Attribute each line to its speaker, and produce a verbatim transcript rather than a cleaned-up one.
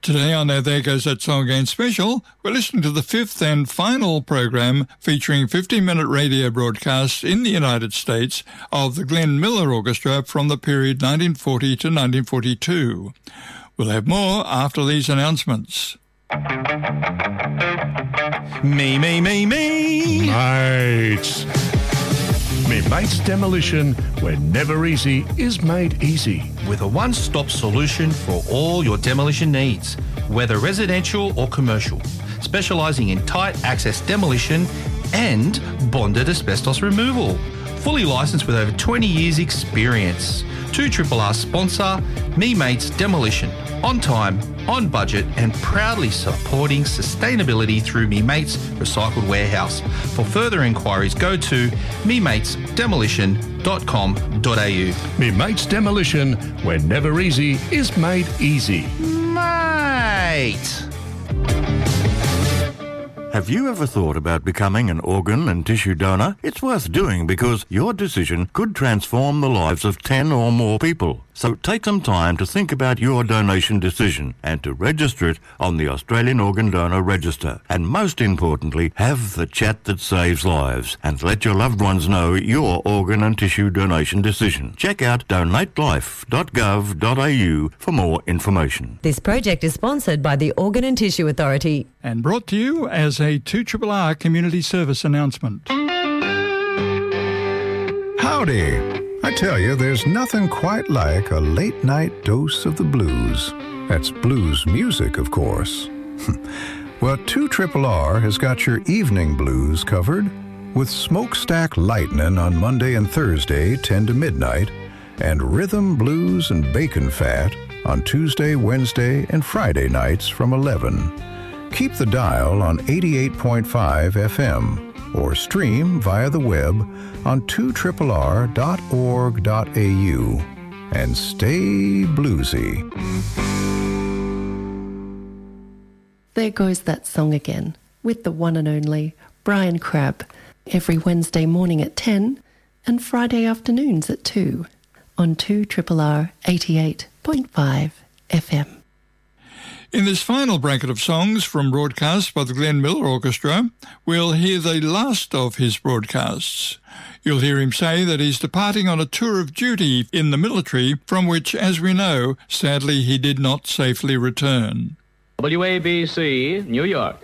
Speaker 1: Today on our There Goes That Song Again special, we're listening to the fifth and final program featuring fifteen-minute radio broadcasts in the United States of the Glenn Miller Orchestra from the period nineteen forty to nineteen forty-two. We'll have more after these announcements.
Speaker 2: Me, me, me, me.
Speaker 3: Mates. Me Mates Demolition, where never easy is made easy.
Speaker 2: With a one-stop solution for all your demolition needs, whether residential or commercial, specialising in tight access demolition and bonded asbestos removal. Fully licensed with over twenty years experience. two R R R sponsor, Me Mates Demolition. On time, on budget and proudly supporting sustainability through Me Mates Recycled Warehouse. For further inquiries, go to me mates demolition dot com dot a u.
Speaker 3: Me Mates Demolition, where never easy is made easy.
Speaker 2: Mate!
Speaker 4: Have you ever thought about becoming an organ and tissue donor? It's worth doing because your decision could transform the lives of ten or more people. So take some time to think about your donation decision and to register it on the Australian Organ Donor Register. And most importantly, have the chat that saves lives and let your loved ones know your organ and tissue donation decision. Check out donate life dot gov dot a u for more information.
Speaker 5: This project is sponsored by the Organ and Tissue Authority
Speaker 1: and brought to you as a two R R R community service announcement.
Speaker 6: Howdy! I tell you, there's nothing quite like a late-night dose of the blues. That's blues music, of course. Well, two R R R has got your evening blues covered with Smokestack Lightnin' on Monday and Thursday, ten to midnight, and Rhythm, Blues, and Bacon Fat on Tuesday, Wednesday, and Friday nights from eleven. Keep the dial on eighty-eight point five F M or stream via the web on two R R R dot org dot a u. And stay bluesy.
Speaker 7: There Goes That Song Again with the one and only Brian Crabb every Wednesday morning at ten and Friday afternoons at two on two R R R eighty-eight point five F M.
Speaker 1: In this final bracket of songs from broadcasts by the Glenn Miller Orchestra, we'll hear the last of his broadcasts. You'll hear him say that he's departing on a tour of duty in the military, from which, as we know, sadly he did not safely return.
Speaker 8: W A B C, New York.